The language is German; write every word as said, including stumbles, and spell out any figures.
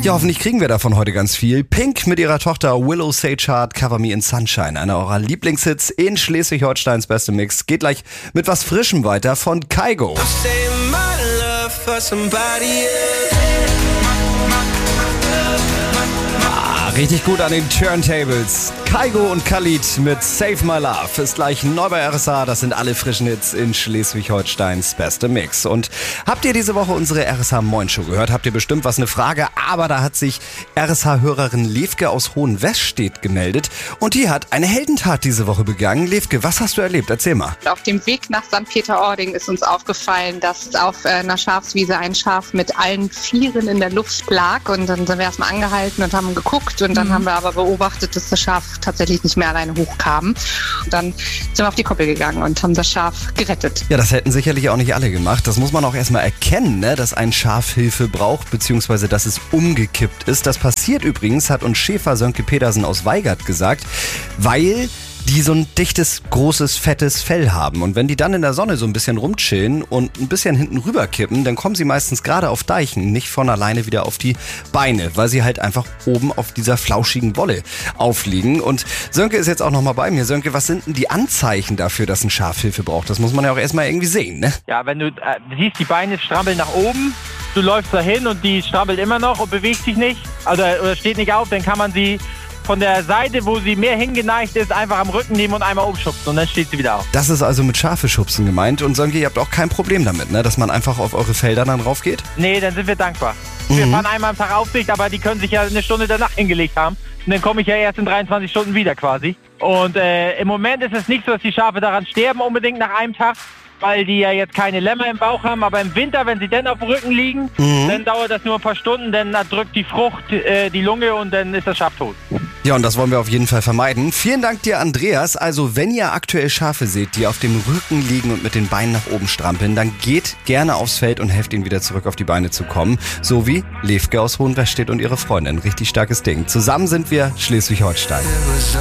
Ja, hoffentlich kriegen wir davon heute ganz viel. Pink mit ihrer Tochter Willow Seychard, Cover Me in Sunshine, einer eurer Lieblingshits in Schleswig-Holsteins beste Mix. Geht gleich mit was Frischem weiter von Kygo. Ah, richtig gut an den Turntables. Kygo und Khalid mit Save My Love ist gleich neu bei R S H. Das sind alle frischen Hits in Schleswig-Holsteins beste Mix. Und habt ihr diese Woche unsere R S H Moin Show gehört? Habt ihr bestimmt was, eine Frage? Aber da hat sich R S H-Hörerin Levke aus Hohenwestedt gemeldet. Und die hat eine Heldentat diese Woche begangen. Levke, was hast du erlebt? Erzähl mal. Auf dem Weg nach Sankt Peter-Ording ist uns aufgefallen, dass auf einer Schafswiese ein Schaf mit allen Vieren in der Luft lag. Und dann sind wir erstmal angehalten und haben geguckt. Und dann mhm. haben wir aber beobachtet, dass das Schaf tatsächlich nicht mehr alleine hochkam. Und dann sind wir auf die Koppel gegangen und haben das Schaf gerettet. Ja, das hätten sicherlich auch nicht alle gemacht. Das muss man auch erstmal erkennen, ne, dass ein Schaf Hilfe braucht, beziehungsweise dass es umgekippt ist. Das passiert übrigens, hat uns Schäfer Sönke Pedersen aus Weigert gesagt, weil die so ein dichtes, großes, fettes Fell haben. Und wenn die dann in der Sonne so ein bisschen rumchillen und ein bisschen hinten rüber kippen, dann kommen sie meistens gerade auf Deichen nicht von alleine wieder auf die Beine, weil sie halt einfach oben auf dieser flauschigen Wolle aufliegen. Und Sönke ist jetzt auch nochmal bei mir. Sönke, was sind denn die Anzeichen dafür, dass ein Schaf Hilfe braucht? Das muss man ja auch erstmal irgendwie sehen, ne? Ja, wenn du, äh, du siehst, die Beine strampeln nach oben, du läufst dahin und die strampelt immer noch und bewegt sich nicht, oder, oder steht nicht auf, dann kann man sie von der Seite, wo sie mehr hingeneigt ist, einfach am Rücken nehmen und einmal umschubsen und dann steht sie wieder auf. Das ist also mit Schafe schubsen gemeint. Und Sönke, ihr habt auch kein Problem damit, ne? Dass man einfach auf eure Felder dann rauf geht? Nee, dann sind wir dankbar. Mhm. Wir fahren einmal am Tag Aufsicht, aber die können sich ja eine Stunde danach hingelegt haben. Und dann komme ich ja erst in dreiundzwanzig Stunden wieder quasi. Und äh, im Moment ist es nicht so, dass die Schafe daran sterben unbedingt nach einem Tag, weil die ja jetzt keine Lämmer im Bauch haben, aber im Winter, wenn sie dann auf dem Rücken liegen, mhm. dann dauert das nur ein paar Stunden, dann drückt die Frucht äh, die Lunge und dann ist das Schaf tot. Ja, und das wollen wir auf jeden Fall vermeiden. Vielen Dank dir, Andreas. Also, wenn ihr aktuell Schafe seht, die auf dem Rücken liegen und mit den Beinen nach oben strampeln, dann geht gerne aufs Feld und helft ihnen wieder zurück auf die Beine zu kommen. So wie Levke aus Hohenwestedt und ihre Freundin. Richtig starkes Ding. Zusammen sind wir Schleswig-Holstein.